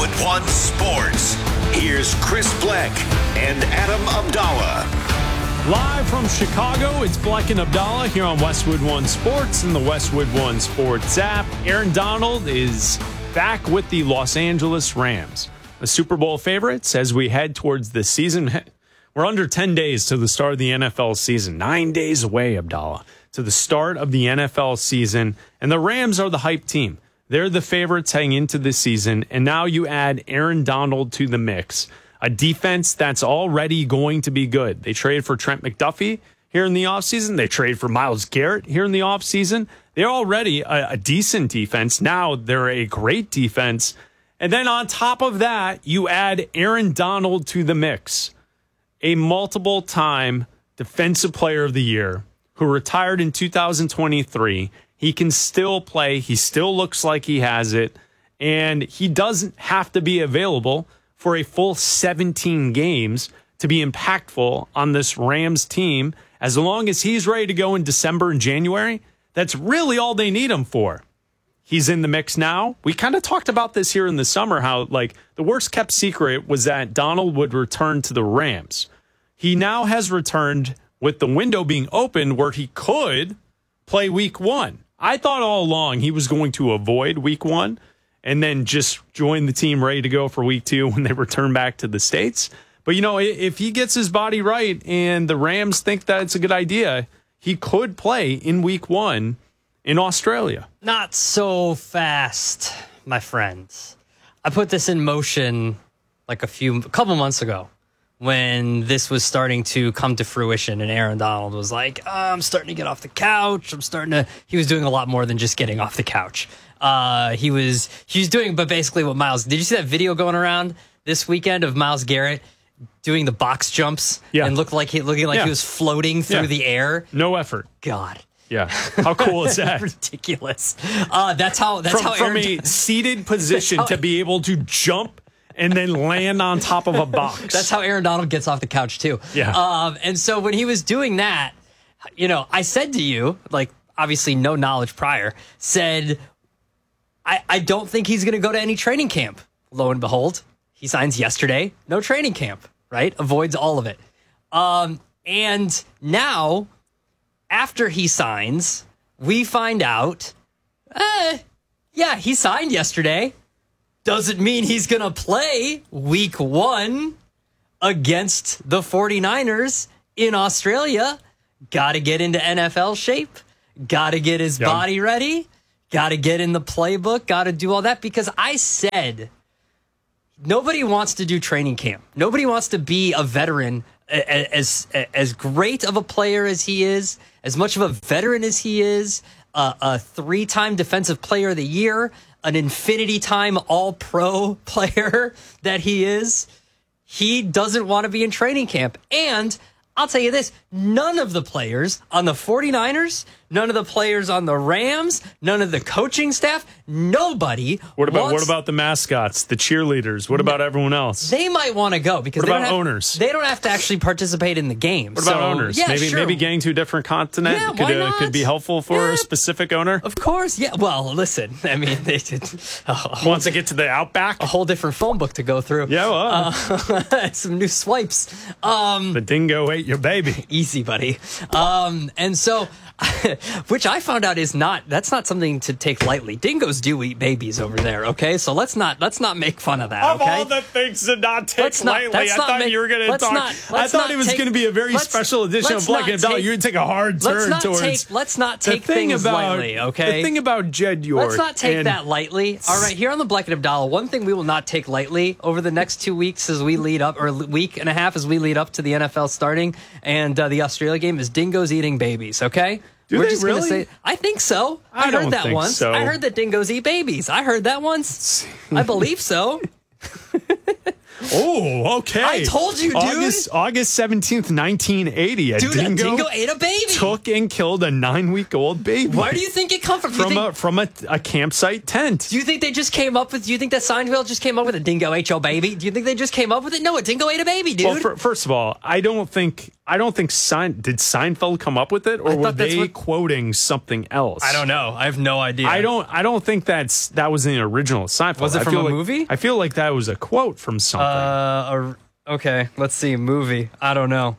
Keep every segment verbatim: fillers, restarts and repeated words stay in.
One Sports. Here's Chris Bleck and Adam Abdallah. Live from Chicago, it's Bleck and Abdallah here on Westwood One Sports and the Westwood One Sports app. Aaron Donald is back with the Los Angeles Rams, the Super Bowl favorites as we head towards the season. We're under ten days to the start of the N F L season. Nine days away, Abdallah, to the start of the N F L season. And the Rams are the hype team. They're the favorites heading into the season. And now you add Aaron Donald to the mix. A defense that's already going to be good. They traded for Trent McDuffie here in the offseason. They traded for Myles Garrett here in the offseason. They're already a, a decent defense. Now they're a great defense. And then on top of that, you add Aaron Donald to the mix. A multiple-time Defensive Player of the Year who retired in two thousand twenty-three. He can still play. He still looks like he has it. And he doesn't have to be available for a full seventeen games to be impactful on this Rams team. As long as he's ready to go in December and January, that's really all they need him for. He's in the mix now. We kind of talked about this here in the summer, how like the worst kept secret was that Donald would return to the Rams. He now has returned with the window being open where he could play week one. I thought all along he was going to avoid week one and then just join the team ready to go for week two when they return back to the States. But, you know, if he gets his body right and the Rams think that it's a good idea, he could play in week one in Australia. Not so fast, my friends. I put this in motion like a few, a couple months ago when this was starting to come to fruition and Aaron Donald was like, oh, I'm starting to get off the couch. I'm starting to, he was doing a lot more than just getting off the couch. Uh, he was, he was doing, but basically what Myles, did you see that video going around this weekend of Myles Garrett doing the box jumps? Yeah. And looked like he, looking like yeah. he was floating through yeah. the air. No effort. God. Yeah. How cool is that? Ridiculous. Uh, that's how, that's from, how From Aaron, a seated position how, to be able to jump and then land on top of a box. That's how Aaron Donald gets off the couch, too. Yeah. Um, and so when he was doing that, you know, I said to you, like, obviously no knowledge prior, said, I, I don't think he's going to go to any training camp. Lo and behold, he signs yesterday. No training camp, right? Avoids all of it. Um, and now, after he signs, we find out, eh, yeah, he signed yesterday. Doesn't mean he's going to play week one against the 49ers in Australia. Got to get into N F L shape. Got to get his yep. body ready. Got to get in the playbook. Got to do all that because I said nobody wants to do training camp. Nobody wants to be a veteran as, as, as great of a player as he is, as much of a veteran as he is, uh, a three-time Defensive Player of the Year, an infinity-time all-pro player that he is. He doesn't want to be in training camp. And I'll tell you this, none of the players on the 49ers, none of the players on the Rams, none of the coaching staff, nobody What about wants, what about the mascots, the cheerleaders? What about everyone else? They might want to go because what they about don't have, owners? They don't have to actually participate in the game. What about so, owners? Yeah, maybe sure. maybe getting to a different continent Yeah, could why uh, not? could be helpful for Yeah. a specific owner. Of course, yeah. Well, listen, I mean, they did a whole, Wants to get to the Outback. a whole different phone book to go through. Yeah, well, Uh, some new swipes. Um, the dingo ate your baby. Easy, buddy. Um, and so, which I found out is not, that's not something to take lightly. Dingoes do eat babies over there, okay? So let's not, let's not make fun of that, Of okay? all the things to not take Let's not- lightly, let's I not thought make- you were going to let's talk. not- I let's thought not it was take- going to be a very let's- special edition let's of Black not and Abdallah. take- You're going to take a hard let's turn not towards. take, let's not the take thing things about, lightly, okay? The thing about Jed York. Let's not take and, that lightly. All right, here on the Black and Abdallah, one thing we will not take lightly over the next two weeks as we lead up, or week and a half as we lead up to the N F L starting and uh, the Australia game is dingoes eating babies, okay? Do We're they just really? Gonna say, I think so. I I, don't heard that think once. so. I heard that dingoes eat babies. I heard that once. I believe so. Oh, okay. I told you, dude. August, August seventeenth, nineteen eighty. A Dude, dingo, a dingo ate a baby. took and killed a nine-week-old baby. Where do you think it come from? Do you From think, a from a, a campsite tent. do you think they just came up with? Do you think that Seinfeld just came up with a dingo ate your baby? Do you think they just came up with it? No, a dingo ate a baby, dude. Well, for, first of all, I don't think I don't think Sein, did Seinfeld come up with it, or I were thought that's they what- quoting something else? I don't know. I have no idea. I don't. I don't think that's that was in the original Seinfeld. Was it I from feel a like- movie? I feel like that was a quote from something. Uh, a, okay, let's see. Movie. I don't know.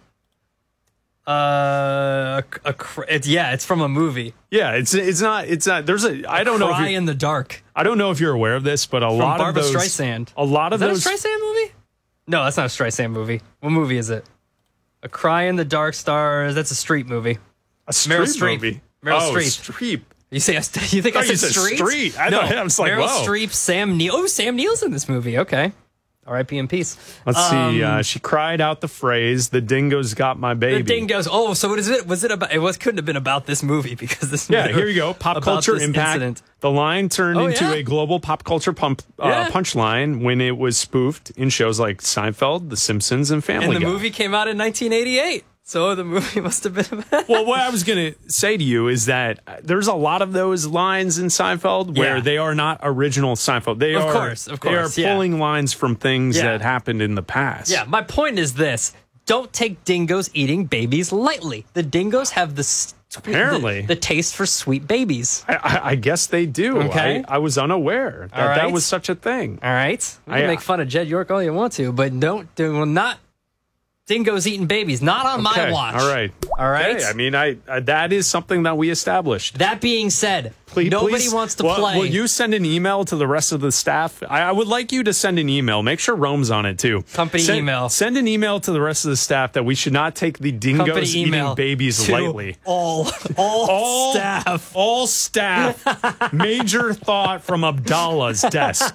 Uh, a, a, cr- it's yeah, it's from a movie. yeah, it's it's not. It's not. There's a. I don't know. If Cry you're, in the Dark. I don't know if you're aware of this, but a From lot Barbra of those. Streisand. A lot of Is that those. a Streisand movie? No, that's not a Streisand movie. What movie is it? A Cry in the Dark stars. That's a Street movie. A Meryl Streep Streep. movie. Meryl oh, Streep. Streep. You say I st- you think I thought you said said Street? Street. I no, thought- I was like, Meryl whoa. Streep, Sam Neill. Oh, Sam Neill's in this movie. Okay. R I P in peace. Let's Um, see. Uh, she cried out the phrase, "The dingo's got my baby." The dingoes. Oh, so what is it? Was it about? It was couldn't have been about this movie because this. Yeah, movie here you go. Pop about culture this impact. incident. The line turned Oh, into yeah. a global pop culture pump, uh, Yeah. punchline when it was spoofed in shows like Seinfeld, The Simpsons, and Family And the Guy. movie came out in nineteen eighty-eight. So the movie must have been about. Well, what I was going to say to you is that there's a lot of those lines in Seinfeld where Yeah. they are not original Seinfeld. They Of are, course, of they are course, yeah. pulling lines from things Yeah. that happened in the past. Yeah, my point is this: don't take dingoes eating babies lightly. The dingoes have the s- Apparently. the, the taste for sweet babies. I, I, I guess they do. Okay. I, I was unaware that All right. that was such a thing. All right, you can I- make fun of Jed York all you want to, but don't do well, not dingoes eating babies. Not on Okay, my watch. All right. All right. Okay, I mean, I uh, that is something that we established. That being said, Please, nobody please- wants to well, play. Will you send an email to the rest of the staff? I, I would like you to send an email. Make sure Rome's on it too. Company send, email. Send an email to the rest of the staff that we should not take the dingoes Company eating email babies to lightly. All, all, All staff. all staff. Major thought from Abdallah's desk.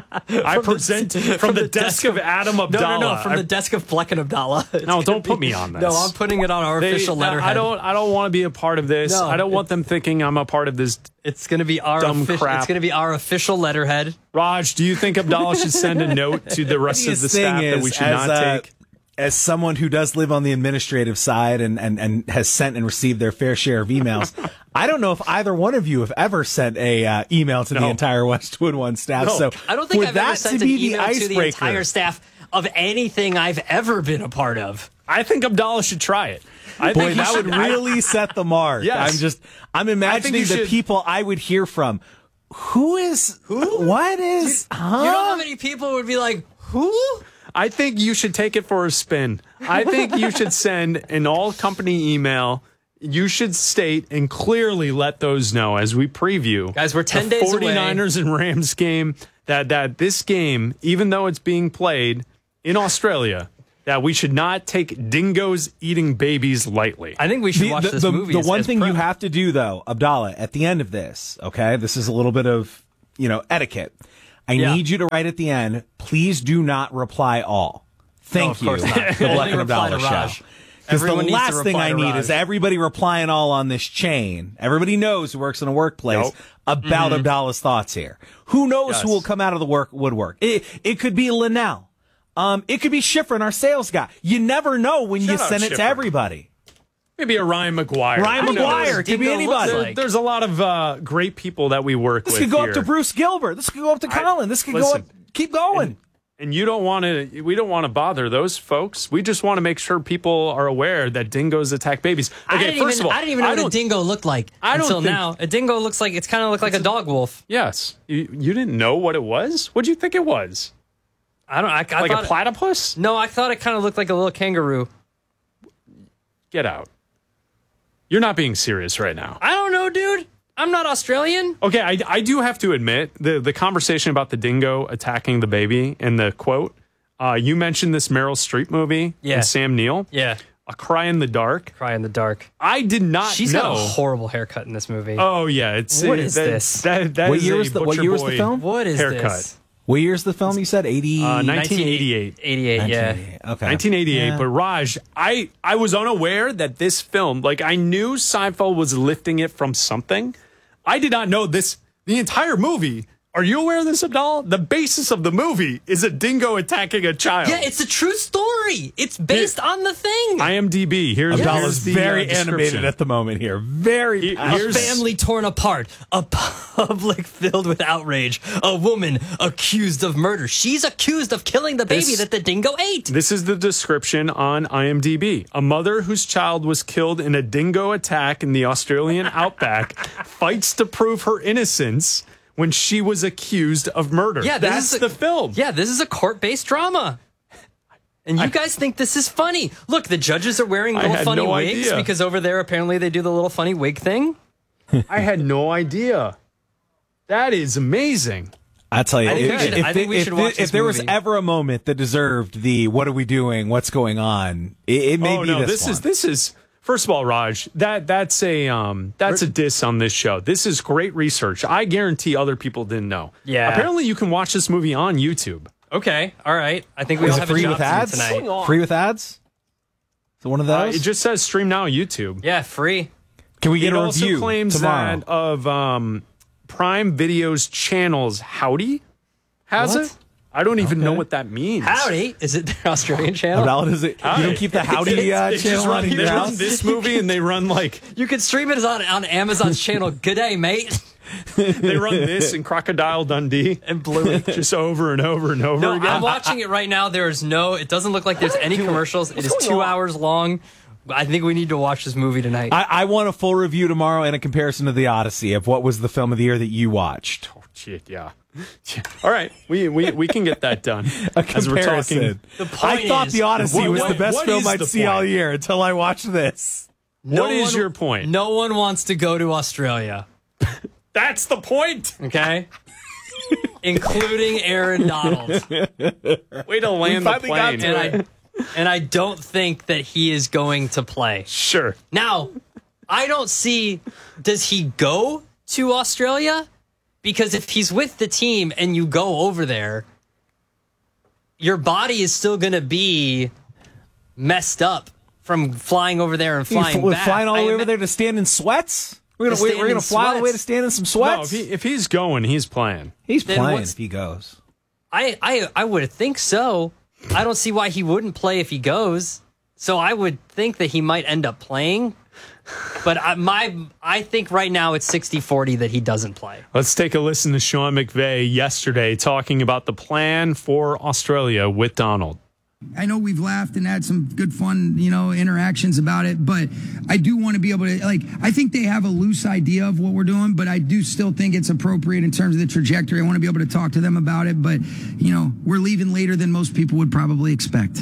I present from, the, desk of Adam No, Abdallah. no, no, from I- the desk of Bleck and Abdallah. It's No, gonna don't put be- me on this. No, I'm putting it on our They- official no, letterhead. I don't. I don't want to be a part of this. No, I don't want it- them thinking I'm a part of this. It's going to be our Dumb official. crap. It's going to be our official letterhead. Raj, do you think Abdallah should send a note to the rest of Funniest the thing staff that is, we should as, not uh, take? As someone who does live on the administrative side and, and, and has sent and received their fair share of emails, I don't know if either one of you have ever sent a uh, email to the No. entire Westwood One staff. No. So I don't think for I've that ever sent to an be the email to the icebreaker, entire staff of anything I've ever been a part of. I think Abdallah should try it. I boy, think he that would should- I- really set the mark. Yes. I'm just, I'm imagining you the should- people I would hear from. Who is, who? What is, huh? You know how many people would be like, "Who?" I think you should take it for a spin. I think you should send an all company email. You should state and clearly let those know as we preview. Guys, we're ten the days away. 49ers and Rams game that that this game, even though it's being played in Australia, that we should not take dingoes eating babies lightly. I think we should The, watch the, this the- movie. the as- one as thing you prep. have to do, though, Abdallah, at the end of this, okay, this is a little bit of, you know, etiquette. I Yeah. need you to write at the end, please do not reply all. Thank of course you. not. The Only Black and reply to Abdallah Raj. show. Because the Everyone needs to last thing reply I to need Raj. is everybody replying all on this chain. Everybody knows who works in a workplace Nope. about Abdallah's thoughts here. Who knows Yes. who will come out of the work woodwork? It, it could be Linnell. Um, it could be Schifrin, our sales guy. You never know when you Shout out send it to Schifrin. everybody. Maybe a Ryan McGuire. Ryan Who knows? McGuire. It could be Dingo looks anybody. There- like. There's a lot of uh, great people that we work This with. could go here. up to Bruce Gilbert. This could go up to I- Colin. This could go listen, up. Keep going. And you don't want to, we don't want to bother those folks. We just want to make sure people are aware that dingoes attack babies. Okay, I didn't first even, of all, I didn't even know what a don't- dingo looked like I don't until think- now. A dingo looks like it's kind of look like a dog wolf. Yes. You, you didn't know what it was? What do you think it was? I don't. I, I Like thought a platypus? No, I thought it kind of looked like a little kangaroo. Get out. You're not being serious right now. I don't know, dude. I'm not Australian. Okay, I, I do have to admit, the, the conversation about the dingo attacking the baby and the quote, uh, you mentioned this Meryl Streep movie Yeah. and Sam Neill, Yeah, A Cry in the Dark. cry in the dark. I did not She's know. got a horrible haircut in this movie. Oh, yeah. It's, What uh, is that, this? That, that What is year a was the- what Butcher year was the Boy film? what is haircut. this? What year's the film? You said eighty. Uh, nineteen eighty-eight. eighty-eight, yeah. Okay. nineteen eighty-eight. Yeah. But Raj, I, I was unaware that this film, like I knew Seinfeld was lifting it from something. I did not know this. The entire movie Are you aware of this, Abdallah? The basis of the movie is a dingo attacking a child. Yeah, it's a true story. It's based on the thing. IMDb. Here's, Abdallah's here's the very uh, description. animated at the moment here. Very. He- passionate. A here's- family torn apart. A public filled with outrage. A woman accused of murder. She's accused of killing the baby This- that the dingo ate. This is the description on IMDb. A mother whose child was killed in a dingo attack in the Australian outback fights to prove her innocence when she was accused of murder. Yeah, this that's is a- the film. Yeah, this is a court-based drama. And you guys think this is funny. Look, the judges are wearing I little had funny no wigs idea. because over there apparently they do the little funny wig thing. I had no idea. That is amazing. I tell you, I think if, we should- if, I think we if, should if, watch if this there was movie. ever a moment that deserved the "What are we doing? What's going on?" it, it may oh be no, this, this one. is this is first of all, Raj, that that's a um that's a diss on this show. This is great research. I guarantee other people didn't know. Yeah. Apparently you can watch this movie on YouTube. Okay, all right. I think we Is all it have free a job with to do ads? tonight. Free with ads? Is it one of Uh, those? it just says stream now on YouTube. Yeah, free. Can we get It a also review claims tomorrow? that of um, Prime Video's channels Howdy has What? it. I don't even Okay. know what that means. Howdy. Is it their Australian channel? Abdallah, does it, you don't keep the Howdy uh, They just channel run, on in they your run house? this movie and they run like You can stream it on, on Amazon's channel. Good day, mate. they run this and Crocodile Dundee And Bluey. just over and over and over No, again. I'm watching it right now. There is no, it doesn't look like there's any commercials. It is two hours long. I think we need to watch this movie tonight. I, I want a full review tomorrow and a comparison to the Odyssey of what was the film of the year that you watched. Shit, yeah. Yeah. All right, we, we we can get that done A as we're comparison. talking. The point I thought is- the Odyssey What- was what- the best what film is I'd the see all point? year until I watched this. No What is one- your point? No one wants to go to Australia, That's the point. okay? Including Aaron Donald. Way to land the finally got plane. to And I, and I don't think that he is going to play. Sure. Now, I don't see, does he go to Australia? Because if he's with the team and you go over there, your body is still going to be messed up from flying over there and flying We're back. flying all the I way ima- over there to stand in sweats? We're To gonna wait, stand we're gonna in fly all the way to sweats? stand in some No, sweats? if he if he's going, he's playing. He's Then playing what's- if he goes. I, I, I would think so. I don't see why he wouldn't play if he goes. So I would think that he might end up playing. But I, my, I think right now it's sixty forty that he doesn't play. Let's take a listen to Sean McVay yesterday talking about the plan for Australia with Donald. I know we've laughed and had some good fun, you know, interactions about it, but I do want to be able to, like, I think they have a loose idea of what we're doing, but I do still think it's appropriate in terms of the trajectory. I want to be able to talk to them about it, but, you know, we're leaving later than most people would probably expect.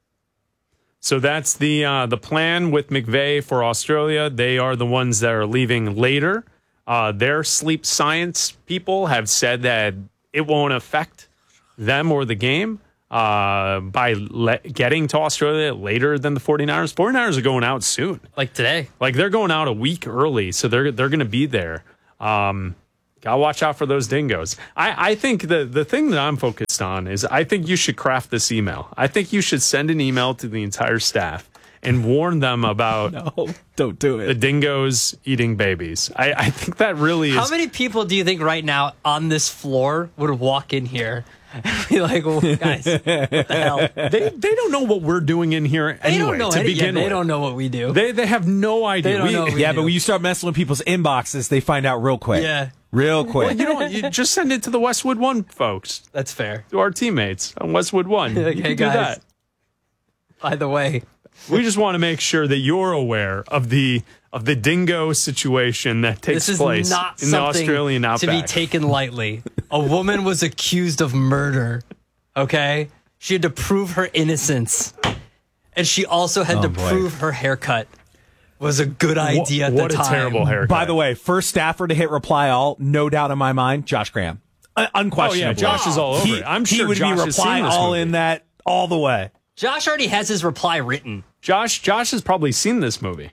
So that's the uh, the plan with McVay for Australia. They are the ones that are leaving later. Uh, their sleep science people have said that it won't affect them or the game uh, by le- getting to Australia later than the 49ers. 49ers are going out soon. Like today. Like they're going out a week early, so they're they're going to be there. Um, gotta watch out for those dingoes. I, I think the the thing that I'm focused on is I think you should craft this email. I think you should send an email to the entire staff and warn them about No, don't do the it. dingoes eating babies. I, I think that really is. How many people do you think right now on this floor would walk in here and be like, well, guys, what the hell? they they don't know what we're doing in here They anyway. don't know to any, yeah, begin They with, don't know what we do. They they have no idea. They don't We- know we Yeah, do. but when you start messing with people's inboxes, they find out real quick. Yeah. Real quick. you know what? You just send it to the Westwood One folks, That's fair. to our teammates on Westwood One. You Like, can hey, do guys. that. By the way, We just want to make sure that you're aware of the of the dingo situation that takes this is place not in the something Australian to outback. be taken lightly. A woman was accused of murder. Okay, she had to prove her innocence, and she also had Oh, to boy. prove her haircut was a good idea what, at the what time. a terrible haircut. By the way, first staffer to hit reply all, no doubt in my mind, Josh Graham. Uh, oh unquestionably. yeah, Josh is all over He, it. I'm he sure would Josh be has reply seen this all movie. in that all the way. Josh already has his reply written. Josh Josh has probably seen this movie.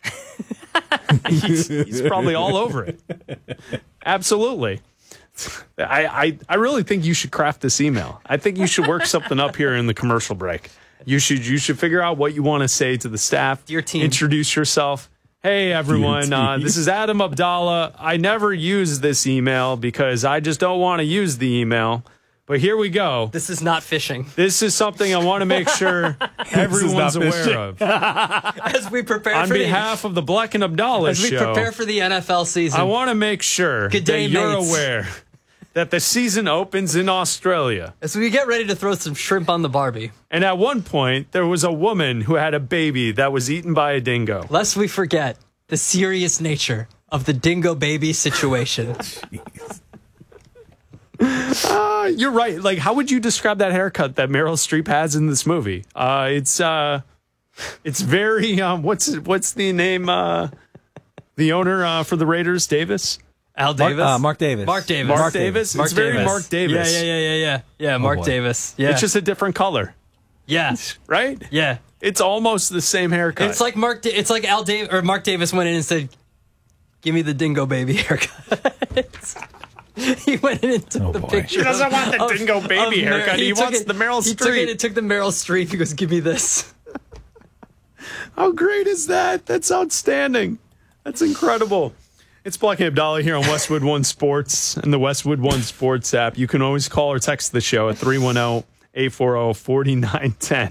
he's, he's probably all over it. Absolutely. I, I I really think you should craft this email. I think you should work something up here in the commercial break. You should you should figure out what you want to say to the staff. Dear team. Introduce yourself. Hey, everyone. D N T. Uh, this is Adam Abdallah. I never use this email because I just don't want to use the email. But here we go. This is not fishing. This is something I want to make sure everyone's not aware fishing. of. As we prepare On for behalf of the Black and Abdallah the, as we show, prepare for the N F L season. I want to make sure Good day, that you're mates. aware that the season opens in Australia. As we get ready to throw some shrimp on the Barbie. And at one point, there was a woman who had a baby that was eaten by a dingo. Lest we forget the serious nature of the dingo baby situation. Uh, you're right. Like, how would you describe that haircut that Meryl Streep has in this movie? Uh, it's uh, it's very um, what's what's the name? Uh, the owner uh, for the Raiders, Davis. Al Mark, Davis? uh, Mark Davis. Mark Davis. Mark, Mark Davis. Davis. It's very Mark Davis. Yeah, yeah, yeah, yeah, yeah. Yeah, Mark boy. Davis. Yeah. It's just a different color, yeah. right? Yeah. It's almost the same haircut. It's like Mark. Da- it's like Al Davis or Mark Davis went in and said, "Give me the dingo baby haircut." He went in and took Oh, the boy. picture. He doesn't of- want the of- dingo baby of Mer- haircut. He took wants it- the Meryl He took Streep. it and took the Meryl Streep. He goes, "Give me this." How great is that? That's outstanding. That's incredible. It's Black and Abdallah here on Westwood One Sports and the Westwood One Sports app. You can always call or text the show at three one zero, eight four zero, four nine one zero.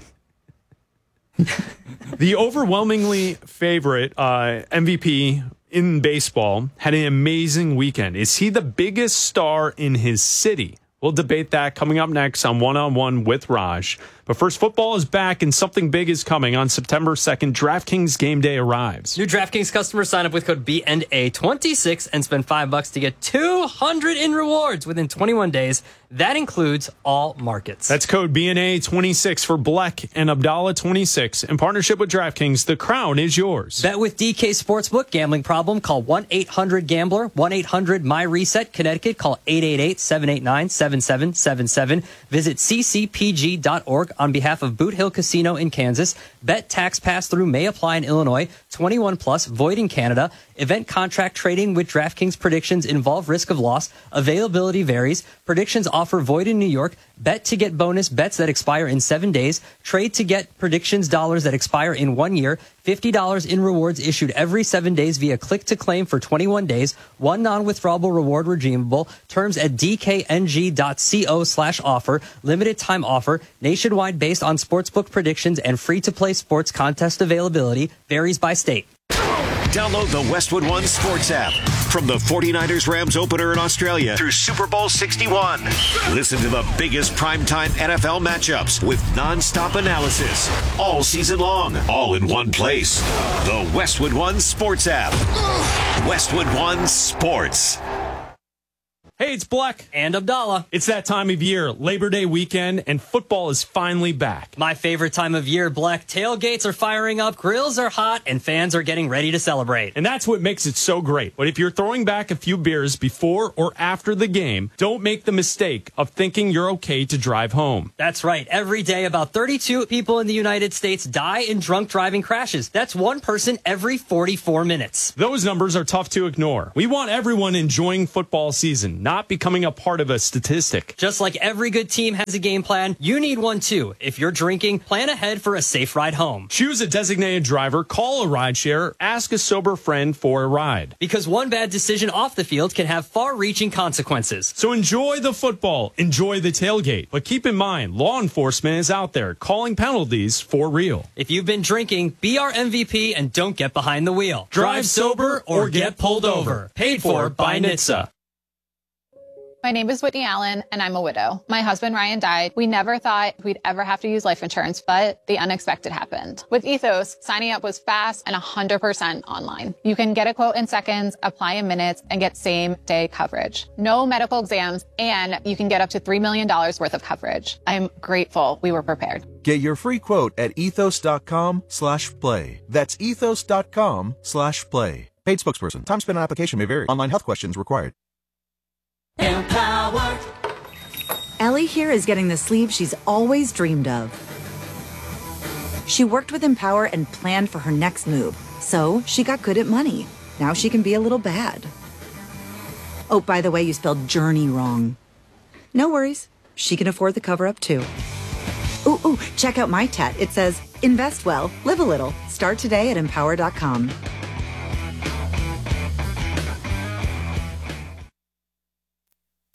The overwhelmingly favorite uh, M V P in baseball had an amazing weekend. Is he the biggest star in his city? We'll debate that coming up next on One on One with Raj. But first, football is back and something big is coming. On September second, DraftKings Game Day arrives. New DraftKings customers sign up with code B N A twenty-six and spend five bucks to get two hundred in rewards within twenty-one days. That includes all markets. That's code B N A twenty-six for Bleck and Abdallah twenty-six. In partnership with DraftKings, the crown is yours. Bet with D K Sportsbook. Gambling problem? Call one eight hundred gambler. one eight hundred my reset. Connecticut. Call eight eight eight, seven eight nine, seven seven seven seven. Visit c c p g dot org on behalf of Boot Hill Casino in Kansas. Bet tax pass-through may apply in Illinois. twenty-one plus, void in Canada. Event contract trading with DraftKings predictions involve risk of loss. Availability varies. Predictions offer void in New York. Bet to get bonus bets that expire in seven days. Trade to get predictions dollars that expire in one year. fifty dollars in rewards issued every seven days via click to claim for twenty-one days. One non-withdrawable reward redeemable. Terms at d k n g dot co slash offer. Limited time offer. Nationwide based on sportsbook predictions and free-to-play sports contest availability. Varies by state. Download the Westwood One Sports app. From the forty-niners Rams opener in Australia through Super Bowl sixty-one. Listen to the biggest primetime N F L matchups with nonstop analysis all season long, all in one place. The Westwood One Sports app. Westwood One Sports. Hey, it's Bleck. And Abdallah. It's that time of year, Labor Day weekend, and football is finally back. My favorite time of year, Black. Tailgates are firing up, grills are hot, and fans are getting ready to celebrate. And that's what makes it so great. But if you're throwing back a few beers before or after the game, don't make the mistake of thinking you're okay to drive home. That's right. Every day, about thirty-two people in the United States die in drunk driving crashes. That's one person every forty-four minutes. Those numbers are tough to ignore. We want everyone enjoying football season, not becoming a part of a statistic. Just like every good team has a game plan, you need one too. If you're drinking, plan ahead for a safe ride home. Choose a designated driver, call a rideshare, ask a sober friend for a ride. Because one bad decision off the field can have far-reaching consequences. So enjoy the football, enjoy the tailgate, but keep in mind, law enforcement is out there calling penalties for real. If you've been drinking, be our M V P and don't get behind the wheel. Drive sober or get pulled over. Paid for by N H T S A. My name is Whitney Allen, and I'm a widow. My husband, Ryan, died. We never thought we'd ever have to use life insurance, but the unexpected happened. With Ethos, signing up was fast and one hundred percent online. You can get a quote in seconds, apply in minutes, and get same-day coverage. No medical exams, and you can get up to three million dollars worth of coverage. I'm grateful we were prepared. Get your free quote at ethos.com slash play. That's ethos.com slash play. Paid spokesperson. Time spent on application may vary. Online health questions required. Empower. Ellie here is getting the sleeve she's always dreamed of. She worked with Empower and planned for her next move, so she got good at money. Now she can be a little bad. Oh, by the way, you spelled journey wrong. No worries. She can afford the cover-up, too. Ooh, ooh, check out my tat. It says, invest well, live a little. Start today at empower dot com.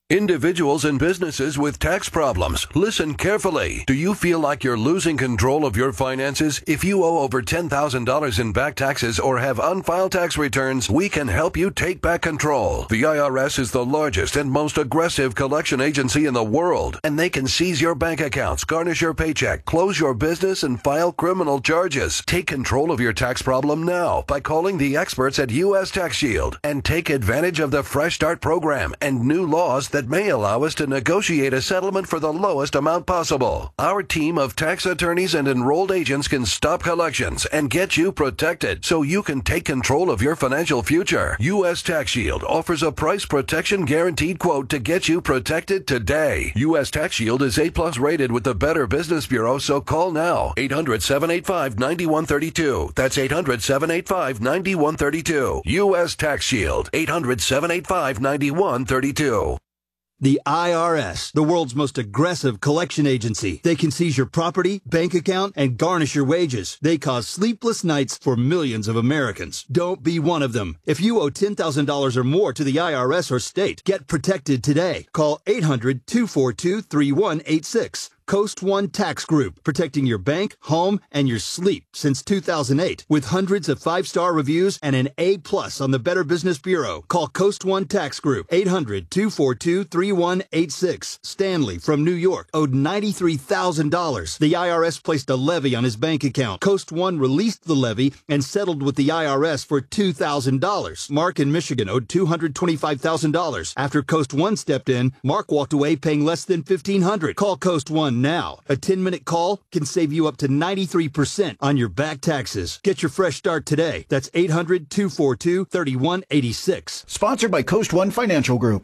Individuals and businesses with tax problems, listen carefully. Do you feel like you're losing control of your finances? If you owe over ten thousand dollars in back taxes or have unfiled tax returns, we can help you take back control. The I R S is the largest and most aggressive collection agency in the world, and they can seize your bank accounts, garnish your paycheck, close your business, and file criminal charges. Take control of your tax problem now by calling the experts at U S Tax Shield and take advantage of the Fresh Start program and new laws that that may allow us to negotiate a settlement for the lowest amount possible. Our team of tax attorneys and enrolled agents can stop collections and get you protected so you can take control of your financial future. U S Tax Shield offers a price protection guaranteed quote to get you protected today. U S Tax Shield is A plus rated with the Better Business Bureau, so call now. eight hundred, seven eight five, nine one three two. That's eight hundred, seven eight five, nine one three two. U S Tax Shield. eight hundred, seven eight five, nine one three two. The I R S, the world's most aggressive collection agency. They can seize your property, bank account, and garnish your wages. They cause sleepless nights for millions of Americans. Don't be one of them. If you owe ten thousand dollars or more to the I R S or state, get protected today. Call eight hundred, two four two, three one eight six. Coast One Tax Group, protecting your bank, home, and your sleep since two thousand eight. With hundreds of five-star reviews and an A plus on the Better Business Bureau. Call Coast One Tax Group, eight hundred, two four two, three one eight six. Stanley from New York owed ninety-three thousand dollars. The I R S placed a levy on his bank account. Coast One released the levy and settled with the I R S for two thousand dollars. Mark in Michigan owed two hundred twenty-five thousand dollars. After Coast One stepped in, Mark walked away paying less than fifteen hundred dollars. Call Coast One now. A ten-minute call can save you up to ninety-three percent on your back taxes. Get your fresh start today. That's eight hundred, two four two, three one eight six. Sponsored by Coast One Financial Group.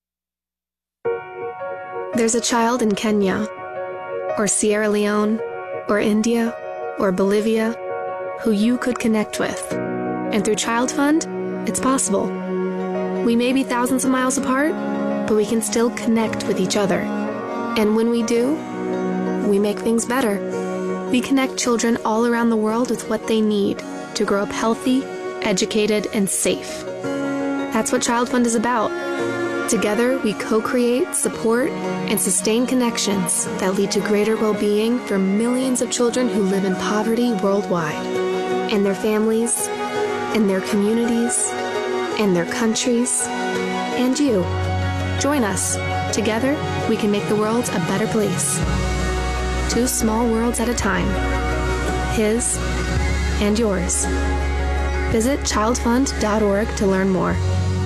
There's a child in Kenya, or Sierra Leone, or India, or Bolivia, who you could connect with. And through Child Fund, it's possible. We may be thousands of miles apart, but we can still connect with each other. And when we do, we make things better. We connect children all around the world with what they need to grow up healthy, educated, and safe. That's what Child Fund is about. Together, we co-create, support, and sustain connections that lead to greater well-being for millions of children who live in poverty worldwide, and their families, and their communities, and their countries, and you. Join us. Together, we can make the world a better place. Two small worlds at a time. His and yours. Visit child fund dot org to learn more.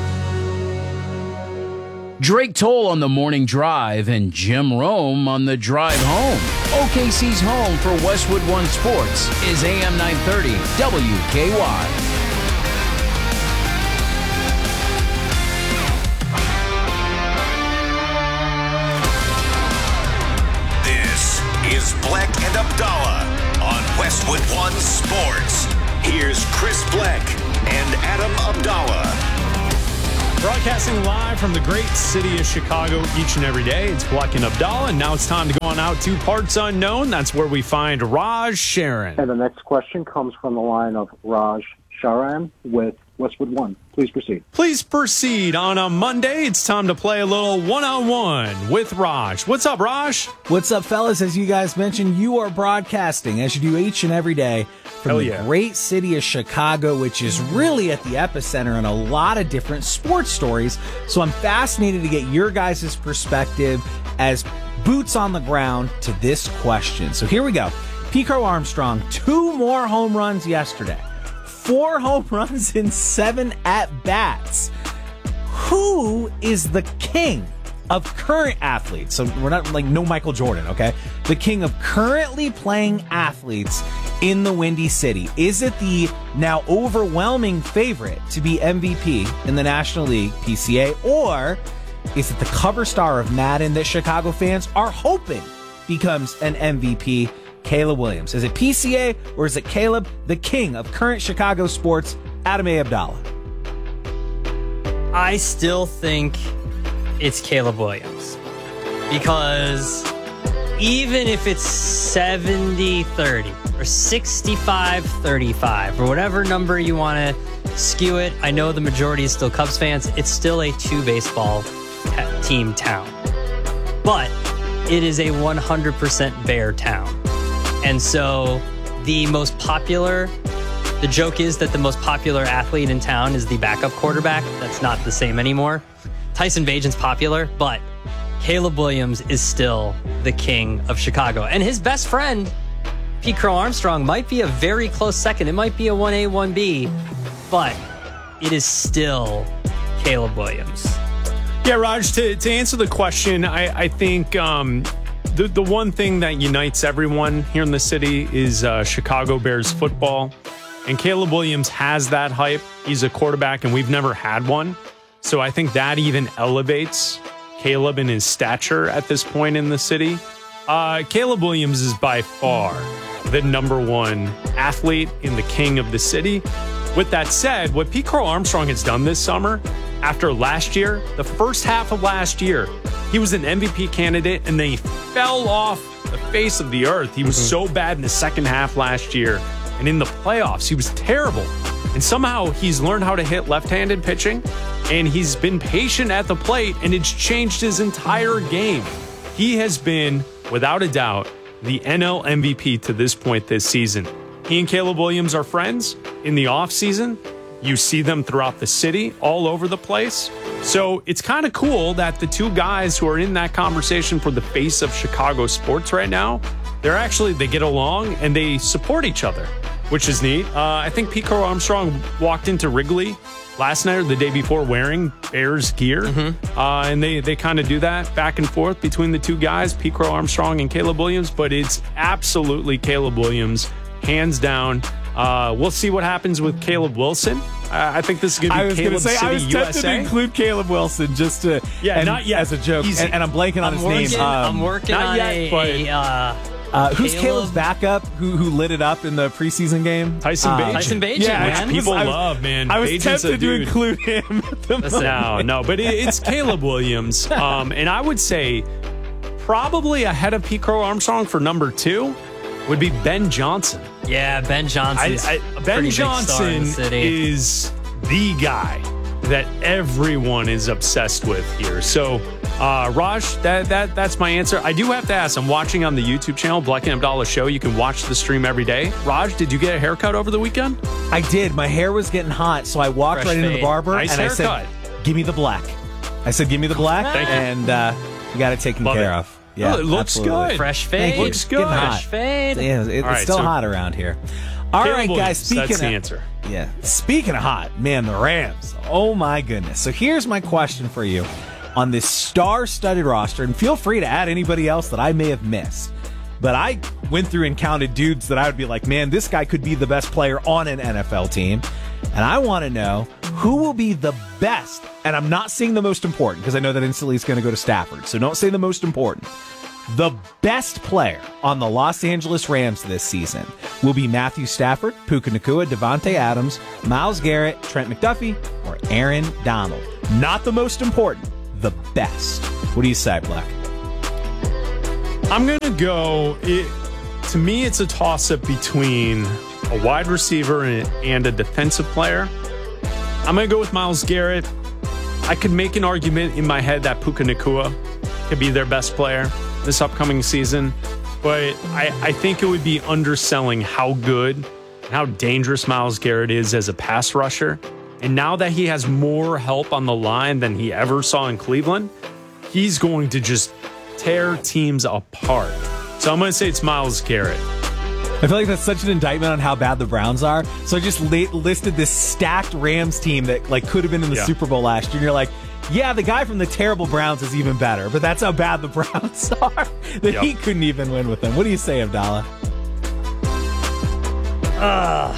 Drake Toll on the morning drive and Jim Rome on the drive home. O K C's home for Westwood One Sports is A M nine thirty W K Y. Is Bleck and Abdallah on Westwood One Sports. Here's Chris Bleck and Adam Abdallah. Broadcasting live from the great city of Chicago each and every day. It's Bleck and Abdallah, and now it's time to go on out to Parts Unknown. That's where we find Raj Sharon. And the next question comes from the line of Raj Sharan with Westwood One. Please proceed. Please proceed. On a Monday, it's time to play a little one-on-one with Raj. What's up, Raj? What's up, fellas? As you guys mentioned, you are broadcasting, as you do each and every day, from Hell the yeah. great city of Chicago, which is really at the epicenter in a lot of different sports stories. So I'm fascinated to get your guys' perspective as boots on the ground to this question. So here we go. Pico Armstrong, two more home runs yesterday. Four home runs in seven at-bats. Who is the king of current athletes? So we're not like no Michael Jordan, okay? The king of currently playing athletes in the Windy City. Is it the now overwhelming favorite to be M V P in the National League, P C A, or is it the cover star of Madden that Chicago fans are hoping becomes an M V P? Caleb Williams. Is it P C A or is it Caleb, the king of current Chicago sports, Adam A. Abdallah? I still think it's Caleb Williams. Because even if it's seventy thirty or sixty-five thirty-five or whatever number you want to skew it, I know the majority is still Cubs fans. It's still a two baseball team town. But it is a one hundred percent Bear town. And so the most popular, the joke is that the most popular athlete in town is the backup quarterback. That's not the same anymore. Tyson Bagent's popular, but Caleb Williams is still the king of Chicago. And his best friend, Pete Crow Armstrong, might be a very close second. It might be a one A, one B, but it is still Caleb Williams. Yeah, Raj, to, to answer the question, I, I think um, the, the one thing that unites everyone here in the city is uh, Chicago Bears football. And Caleb Williams has that hype. He's a quarterback, and we've never had one. So I think that even elevates Caleb in his stature at this point in the city. Uh, Caleb Williams is by far the number one athlete in the king of the city. With that said, what Pete Crow Armstrong has done this summer, after last year, the first half of last year, he was an M V P candidate and then he fell off the face of the earth. He was mm-hmm. so bad in the second half last year. And in the playoffs, he was terrible. And somehow he's learned how to hit left-handed pitching, and he's been patient at the plate, and it's changed his entire game. He has been, without a doubt, the N L M V P to this point this season. He and Caleb Williams are friends in the offseason. You see them throughout the city, all over the place. So it's kind of cool that the two guys who are in that conversation for the face of Chicago sports right now, they're actually, they get along and they support each other, which is neat. Uh, I think Pete Crow Armstrong walked into Wrigley last night or the day before wearing Bears gear. Mm-hmm. Uh, and they, they kind of do that back and forth between the two guys, Pete Crow Armstrong and Caleb Williams. But it's absolutely Caleb Williams, hands down. Uh, we'll see what happens with Caleb Wilson. Uh, I think this is going to be I was Caleb say, City, I was tempted U S A. to include Caleb Wilson just to, yeah, and, not yet. as a joke. And, and I'm blanking on I'm his working, name. Um, I'm working not on yet, a, but, a uh, Uh, who's Caleb? Caleb's backup? Who who lit it up in the preseason game? Tyson um, Bagent. Tyson Bagent, yeah, man. which people I was, love, man. I was Bagent's tempted a to dude. include him. At the Listen, No, no, but it, it's Caleb Williams. Um, and I would say probably ahead of Pete Crow Armstrong for number two would be Ben Johnson. Yeah, Ben Johnson. I, I, Ben Johnson is the guy that everyone is obsessed with here. So, uh, Raj, that that that's my answer. I do have to ask. I'm watching on the YouTube channel, Black and Abdallah Show. You can watch the stream every day. Raj, did you get a haircut over the weekend? I did. My hair was getting hot, so I walked Fresh right into fade. the barber Nice and haircut. I said, "Give me the black." I said, "Give me the black," Thank you. and uh, you got it taken Love care it. of. Yeah, Oh, it looks absolutely. good. Fresh Thank fade. you. Looks It's getting good. hot. Fresh fade. Yeah, it, it's All right, still so- hot around here. All Caleb right, Williams, guys. Speaking that's of, the answer. Yeah. Speaking of hot, man, the Rams. Oh my goodness. So here's my question for you on this star-studded roster, and feel free to add anybody else that I may have missed. But I went through and counted dudes that I would be like, man, this guy could be the best player on an N F L team. And I want to know who will be the best. And I'm not saying the most important because I know that instantly it's going to go to Stafford. So don't say the most important. The best player on the Los Angeles Rams this season will be Matthew Stafford, Puka Nacua, Devontae Adams, Myles Garrett, Trent McDuffie, or Aaron Donald. Not the most important, the best. What do you say, Black? I'm going to go, it, to me, it's a toss-up between a wide receiver and, and a defensive player. I'm going to go with Myles Garrett. I could make an argument in my head that Puka Nacua could be their best player this upcoming season, but I, I think it would be underselling how good and how dangerous Myles Garrett is as a pass rusher. And now that he has more help on the line than he ever saw in Cleveland, he's going to just tear teams apart. So I'm going to say it's Myles Garrett. I feel like that's such an indictment on how bad the Browns are. So I just li- listed this stacked Rams team that like could have been in the Yeah. Super Bowl last year. And you're like, yeah, the guy from the terrible Browns is even better. But that's how bad the Browns are that Yep. he couldn't even win with them. What do you say, Abdallah? Uh,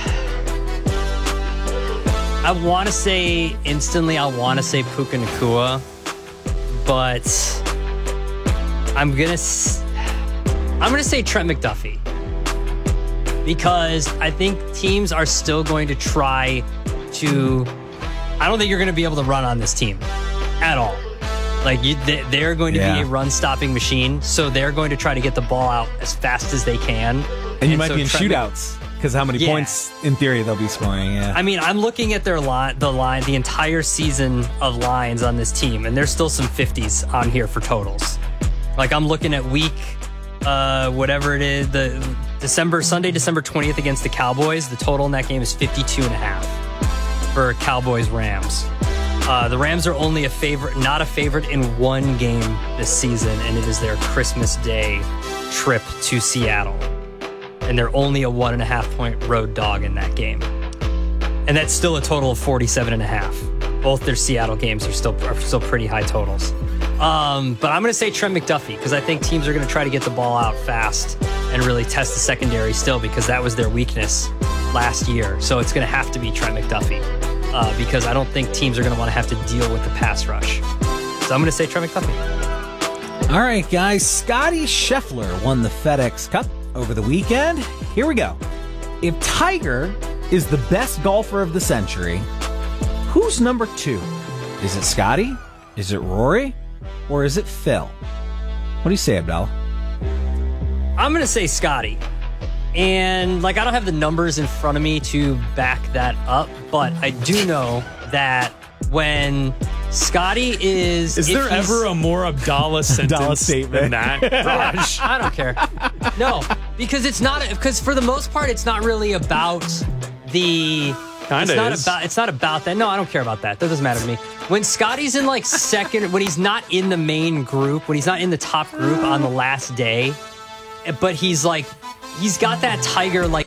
I want to say instantly, I want to say Puka Nacua, but I'm gonna s- I'm gonna say Trent McDuffie because I think teams are still going to try to. I don't think you're going to be able to run on this team at all. Like you, they, they're going to Yeah. be a run-stopping machine, so they're going to try to get the ball out as fast as they can. And you might so be in Trent Mc- shootouts Because how many Yeah. points, in theory, they'll be scoring. Yeah. I mean, I'm looking at their line, the line, the entire season of lines on this team, and there's still some fifties on here for totals. Like I'm looking at week, uh, whatever it is, the December Sunday, December twentieth against the Cowboys. The total in that game is fifty-two and a half for Cowboys Rams. Uh, the Rams are only a favorite, not a favorite in one game this season, and it is their Christmas Day trip to Seattle. And they're only a one and a half point road dog in that game. And that's still a total of forty-seven and a half. Both their Seattle games are still are still pretty high totals. Um, but I'm going to say Trent McDuffie because I think teams are going to try to get the ball out fast and really test the secondary still because that was their weakness last year. So it's going to have to be Trent McDuffie uh, because I don't think teams are going to want to have to deal with the pass rush. So I'm going to say Trent McDuffie. All right, guys. Scotty Scheffler won the FedEx Cup over the weekend. Here we go. If Tiger is the best golfer of the century, who's number two? Is it Scotty? Is it Rory? Or is it Phil? What do you say, Abdallah? I'm going to say Scotty. And, like, I don't have the numbers in front of me to back that up, but I do know that when Scotty is... Is there ever a more Abdallah sentence than that, Raj? I don't care. No, because it's not... Because for the most part, it's not really about the... Kinda it's not is. about. It's not about that. No, I don't care about that. That doesn't matter to me. When Scotty's in like second, when he's not in the main group, when he's not in the top group on the last day, but he's like, he's got that Tiger like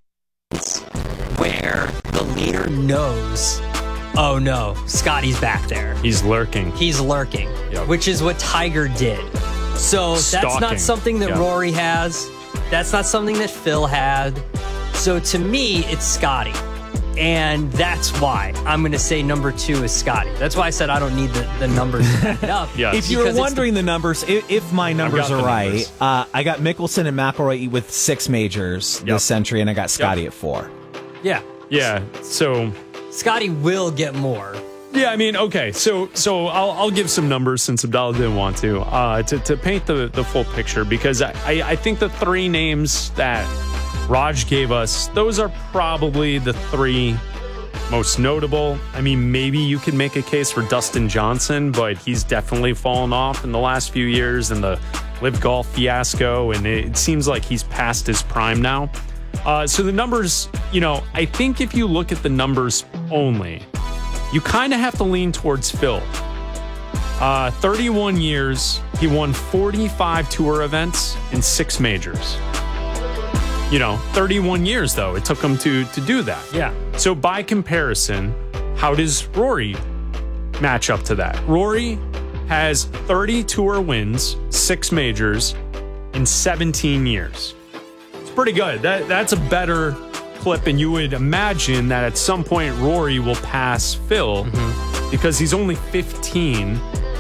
where the leader knows, oh no, Scotty's back there. He's lurking. He's lurking, Yep. which is what Tiger did. So that's Stalking. not something that Yep. Rory has. That's not something that Phil had. So to me, it's Scotty. And that's why I'm going to say number two is Scotty. That's why I said I don't need the, the numbers to back it up. Yes. If you were Because it's wondering the, numbers, if, if my numbers got are the right, numbers. uh, I got Mickelson and McIlroy with six majors Yep. this century, and I got Scotty Yep. at four. Yeah. Yeah. So, Scotty will get more. yeah, I mean, okay. So, so I'll, I'll give some numbers since Abdallah didn't want to, uh, to, to paint the, the full picture because I, I, I think the three names that Raj gave us, those are probably the three most notable. I mean, maybe you could make a case for Dustin Johnson, but he's definitely fallen off in the last few years in the Live Golf fiasco, and it seems like he's past his prime now. Uh, so the numbers, you know, I think if you look at the numbers only, you kind of have to lean towards Phil. Uh, thirty-one years, he won forty-five tour events and six majors. You know, thirty-one years, though, it took him to, to do that. Yeah. So by comparison, how does Rory match up to that? Rory has thirty tour wins, six majors in seventeen years. It's pretty good. That That's a better clip, and you would imagine that at some point Rory will pass Phil Mm-hmm. because he's only fifteen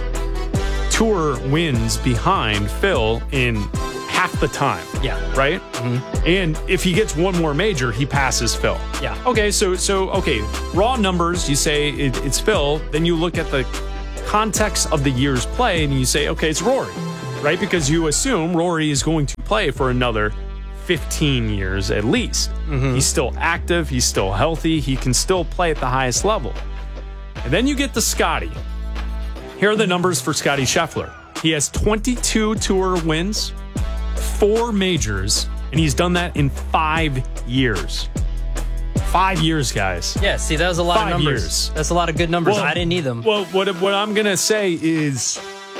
tour wins behind Phil in half the time. Yeah. Right? Mm-hmm. And if he gets one more major, he passes Phil. Yeah. Okay, so so okay, raw numbers, you say it, it's Phil, then you look at the context of the year's play and you say, okay, it's Rory, right? Because you assume Rory is going to play for another fifteen years at least. Mm-hmm. He's still active, he's still healthy, he can still play at the highest level. And then you get to Scotty. Here are the numbers for Scotty Scheffler. He has twenty-two tour wins, four majors, and he's done that in five years. Five years, guys. Yeah, see, that was a lot Five of numbers. years. That's a lot of good numbers. Well, I didn't need them. Well, what, what I'm going to say is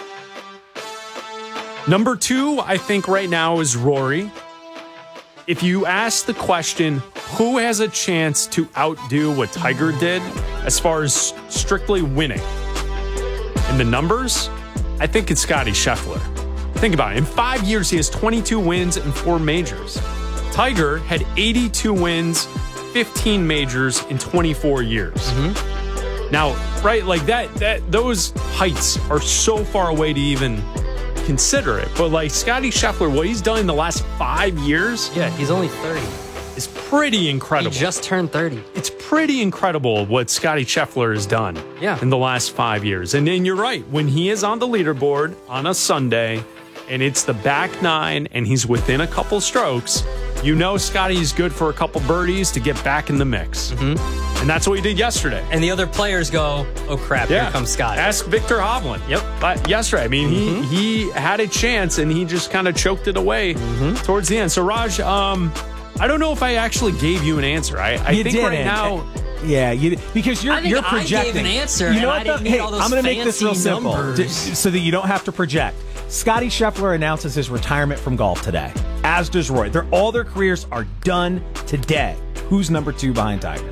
number two, I think right now is Rory. If you ask the question, who has a chance to outdo what Tiger did as far as strictly winning? In the numbers, I think it's Scotty Scheffler. Think about it. In five years, he has twenty-two wins and four majors. Tiger had eighty-two wins, fifteen majors in twenty-four years. Mm-hmm. Now, right, like that, that, those heights are so far away to even consider it. But like Scotty Scheffler, what he's done in the last five years, yeah, he's only thirty. Is pretty incredible. He just turned thirty. It's pretty incredible what Scotty Scheffler has done yeah. in the last five years. And then you're right, when he is on the leaderboard on a Sunday and it's the back nine and he's within a couple strokes, you know Scotty's good for a couple birdies to get back in the mix. Mm-hmm. And that's what he did yesterday. And the other players go, oh, crap, yeah. here comes Scotty. Ask Victor Hovland. Yep. But yesterday, I mean, mm-hmm. he, he had a chance, and he just kind of choked it away mm-hmm. towards the end. So, Raj, um, I don't know if I actually gave you an answer. I, I think didn't. right now... Yeah, you, because you're I think you're projecting. I gave an answer. You know and what? I didn't Hey, need all those I'm going to make this real simple, numbers. so that you don't have to project. Scotty Scheffler announces his retirement from golf today, as does Roy. They're all their careers are done today. Who's number two behind Tiger?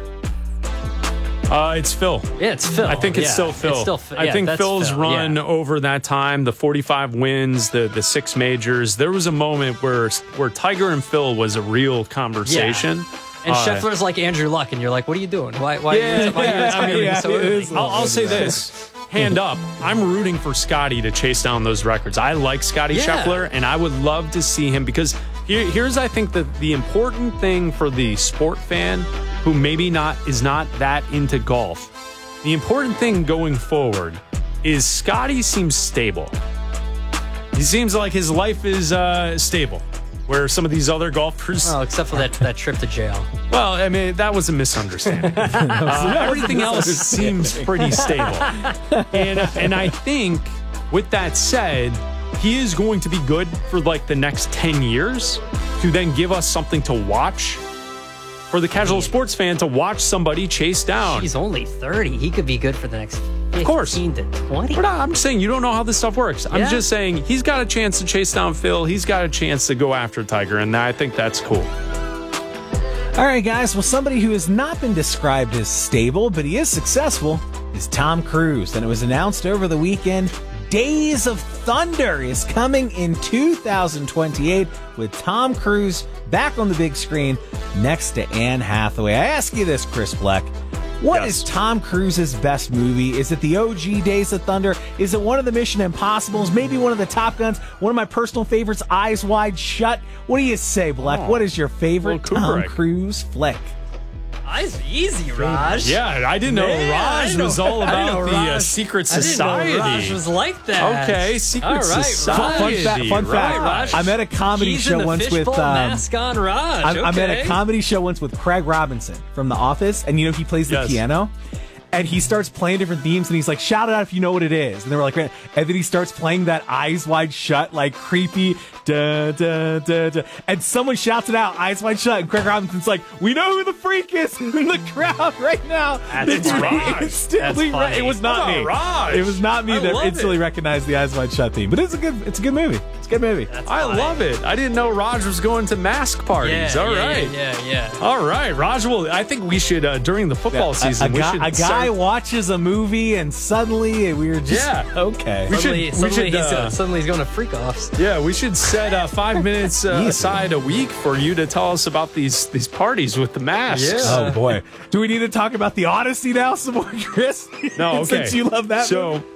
Uh, it's Phil. Yeah, it's Phil. I think it's yeah, still Phil. It's still Phil. I yeah, think that's Phil's Phil. run yeah. over that time, the forty-five wins, the the six majors. There was a moment where where Tiger and Phil was a real conversation. Yeah. And uh, Scheffler's like Andrew Luck, and you're like, what are you doing? Why, why yeah, are you, why yeah, are you yeah, so early? I'll, I'll say this. Hand up. I'm rooting for Scotty to chase down those records. I like Scotty yeah. Scheffler, and I would love to see him because here, here's, I think, the, the important thing for the sport fan who maybe not is not that into golf. The important thing going forward is Scotty seems stable. He seems like his life is uh, stable. Where some of these other golfers... Well, except for that, that trip to jail. Well, I mean, that was a misunderstanding. uh, everything else seems pretty stable. And, and I think, with that said, he is going to be good for like the next ten years to then give us something to watch. For the casual sports fan to watch somebody chase down. He's only thirty. He could be good for the next of course. fifteen to twenty. But I'm saying you don't know how this stuff works. I'm yeah. just saying he's got a chance to chase down Phil. He's got a chance to go after Tiger, and I think that's cool. All right, guys. Well, somebody who has not been described as stable, but he is successful, is Tom Cruise. And it was announced over the weekend, Days of Thunder is coming in two thousand twenty-eight with Tom Cruise back on the big screen next to Anne Hathaway. I ask you this, Chris Bleck. What yes. is Tom Cruise's best movie? Is it the O G Days of Thunder? Is it one of the Mission Impossibles? Maybe one of the Top Guns? One of my personal favorites, Eyes Wide Shut? What do you say, Bleck? Oh. What is your favorite well, Tom Cruise flick? Eyes easy, Raj. Yeah, I didn't know Man, Raj didn't was know, all about Raj, the uh, secret society. I didn't know Raj was like that. Okay, secret all right, society. Fun, fa- fun right, fact, Raj. I'm at a comedy He's show in the once with... Um, mask on Raj. I'm, okay. I'm at a comedy show once with Craig Robinson from The Office, and you know he plays the yes. piano. And he starts playing different themes, and he's like, shout it out if you know what it is. And they were like, and then he starts playing that Eyes Wide Shut, like creepy, da, da, da, da. And someone shouts it out, Eyes Wide Shut. And Craig Robinson's like, we know who the freak is in the crowd right now. That's Raj. Instantly, That's funny. it was not me. Raj. It was not me I that instantly it. recognized the Eyes Wide Shut theme. But it's a good, it's a good movie. It's a good movie. That's I funny. love it. I didn't know Raj was going to mask parties. Yeah, All yeah, right. Yeah, yeah, yeah. All right, Raj. Well, I think we should, uh, during the football Yeah, season, a, a we guy, should a guy start- watches a movie and suddenly we were just Yeah. okay. We Suddenly, should- suddenly, should, he's, uh, suddenly he's going to freak offs. Yeah, we should set uh, five minutes uh, aside a week for you to tell us about these these parties with the masks. Yeah. Oh boy, do we need to talk about the Odyssey now some more, Chris? No, okay. Since you love that. So, movie?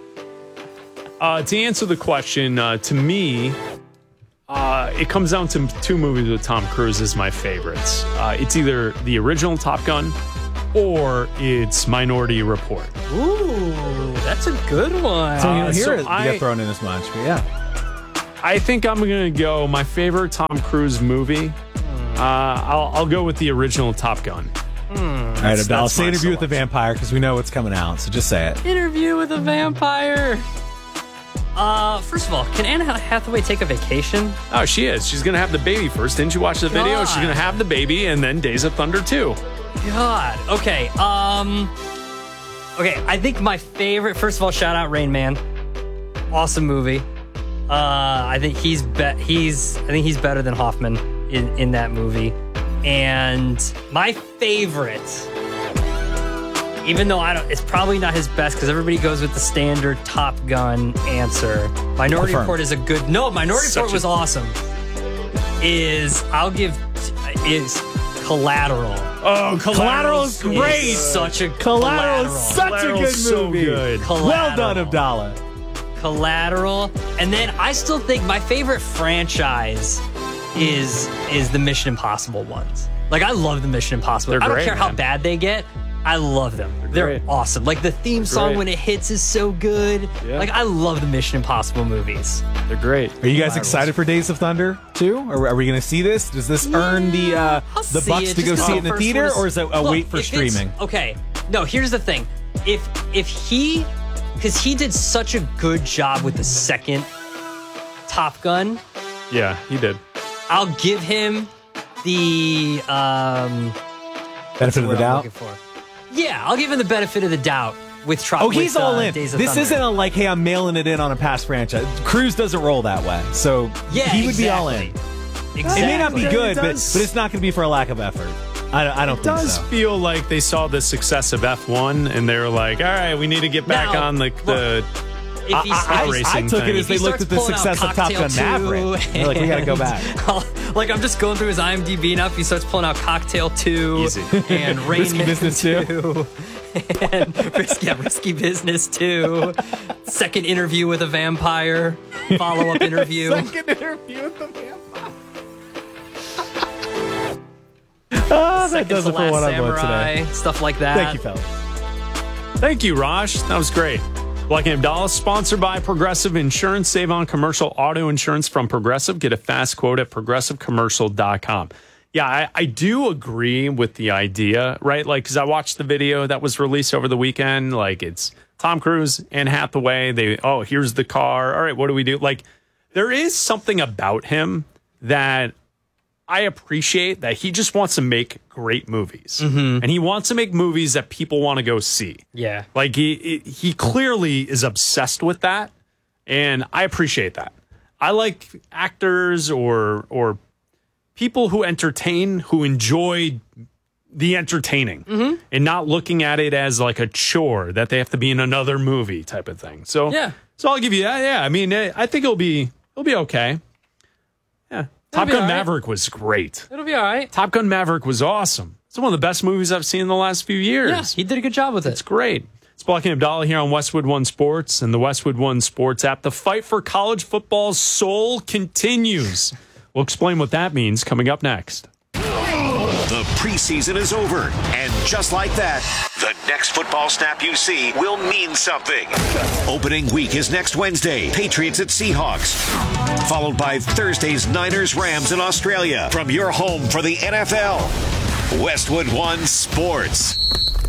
uh, to answer the question, uh, to me, uh, it comes down to two movies with Tom Cruise as my favorites. Uh, it's either the original Top Gun or it's Minority Report. Ooh, that's a good one. So you Uh, don't hear so it I- get thrown in as much, but yeah. I think I'm going to go my favorite Tom Cruise movie. Uh, I'll, I'll go with the original Top Gun. Mm. All right, That's- Abdallah, that's say my Interview with the selection. Vampire because we know what's coming out, so just say it. Interview with a Vampire. Uh, first of all, can Anne Hathaway take a vacation? Oh, she is. She's going to have the baby first. Didn't you watch the video? God. She's going to have the baby and then Days of Thunder two. God. Okay. Um. Okay. I think my favorite. First of all, shout out Rain Man. Awesome movie. Uh, I think he's be- he's I think he's better than Hoffman in in that movie. And my favorite, even though I don't, it's probably not his best because everybody goes with the standard Top Gun answer. Minority Confirmed. Report is a good. No, Minority Such Report a- was awesome. Is I'll give is Collateral. Oh, Collateral is great. Is such a Collateral is such a good Collateral's so movie. good. Well done, Abdallah. Collateral, and then I still think my favorite franchise is is the Mission Impossible ones. Like I love the Mission Impossible. They're I don't great, care how man. bad they get. I love them. They're, They're awesome. Like the theme They're song great. when it hits is so good. Yeah. Like I love the Mission Impossible movies. They're great. Are you guys excited for Days of Thunder too? Are, are we going to see this? Does this Yeah, earn the uh, I'll the see bucks it, to go just see it 'cause in the first theater, one is- or is it a Look, wait for if it's- streaming? Okay. No, here's the thing. If if he, because he did such a good job with the second Top Gun, Yeah, he did. I'll give him the um, Benefit of the what I'm doubt. looking for. Yeah, I'll give him the benefit of the doubt with Trop. Oh, he's with, all uh, in. Days of This Thunder. isn't a like, hey, I'm mailing it in on a past franchise. Cruise doesn't roll that way, so Yeah, he would be all exactly. in. Exactly. It may not be It good, but, does- but it's not going to be for a lack of effort. I, don't- I don't It think does so. feel like they saw the success of F one and they were like, all right, we need to get back Now, on the, the If he I, starts- I, I racing took thing. it as If he they looked at starts the pulling out success of Top Cocktail Gun Maverick. two They're like, we got to go and- back. Like I'm just going through his IMDb now. If he starts pulling out Cocktail two Easy. and Rain Risky Man Business two, and risky, yeah, Risky Business two, second interview with a vampire, follow up interview. Second interview with the vampire. Oh, that Second does to it for what Last I want Samurai, today. stuff like that. Thank you, fellas. Thank you, Raj. That was great. Black and Abdallah, sponsored by Progressive Insurance. Save on commercial auto insurance from Progressive. Get a fast quote at progressive commercial dot com. Yeah, I, I do agree with the idea, right? Like, because I watched the video that was released over the weekend. Like, it's Tom Cruise and Hathaway. They, oh, here's the car. All right, what do we do? Like, there is something about him that I appreciate, that he just wants to make great movies. Mm-hmm. And he wants to make movies that people want to go see. Yeah. Like he he clearly is obsessed with that, and I appreciate that. I like actors or or people who entertain, who enjoy the entertaining Mm-hmm. and not looking at it as like a chore that they have to be in another movie type of thing. So Yeah. so I'll give you that. Yeah, I mean, I think it'll be it'll be okay. Yeah. Top be Gun all right. Maverick was great. It'll be all right. Top Gun Maverick was awesome. It's one of the best movies I've seen in the last few years. Yeah, he did a good job with it. It's great. It's Black and Abdallah here on Westwood One Sports and the Westwood One Sports app. The fight for college football's soul continues. We'll explain what that means coming up next. The preseason is over, and just like that, the next football snap you see will mean something. Opening week is next Wednesday, Patriots at Seahawks, followed by Thursday's Niners Rams in Australia. From your home for the N F L, Westwood One Sports.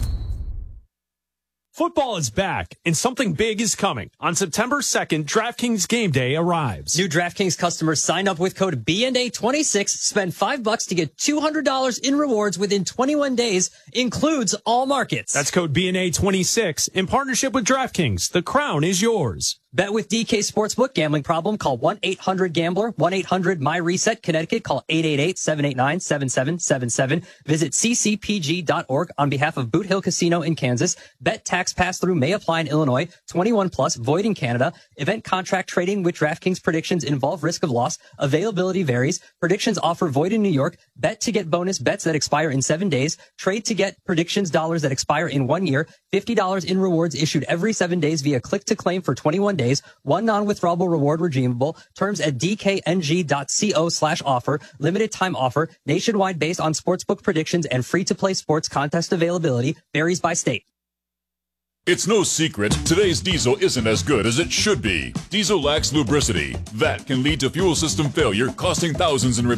Football is back, and something big is coming. On September second, DraftKings Game Day arrives. New DraftKings customers sign up with code B N A twenty-six, spend five bucks to get two hundred dollars in rewards within twenty-one days, includes all markets. That's code B N A twenty-six in partnership with DraftKings. The crown is yours. Bet with D K Sportsbook. Gambling problem? Call one eight hundred gambler, one eight hundred my reset. Connecticut, call eight eight eight, seven eight nine, seven seven seven seven. Visit c c p g dot org on behalf of Boot Hill Casino in Kansas. Bet tax pass-through may apply in Illinois. twenty-one plus, void in Canada. Event contract trading with DraftKings predictions involve risk of loss. Availability varies. Predictions offer void in New York. Bet to get bonus bets that expire in seven days. Trade to get predictions dollars that expire in one year. fifty dollars in rewards issued every seven days via click to claim for twenty-one days. One non-withdrawable reward redeemable. Terms at d k n g dot co slash offer. Limited time offer. Nationwide based on sportsbook predictions and free-to-play sports contest availability. Varies by state. It's no secret, today's diesel isn't as good as it should be. Diesel lacks lubricity. That can lead to fuel system failure, costing thousands in repairs.